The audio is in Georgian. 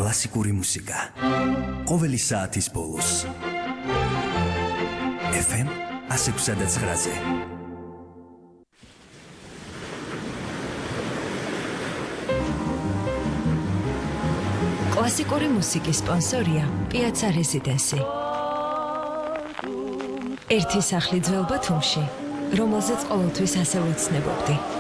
კლასიკური მუსიკა. ყოველი საათის ბოლოს. FM 106.9-ზე. კლასიკური მუსიკის სპონსორია პიაცა რეზიდენსი. ერთი სახლი ძველ ბათუმში, რომელზეც ყოველთვის ასე ვეცნებობდი.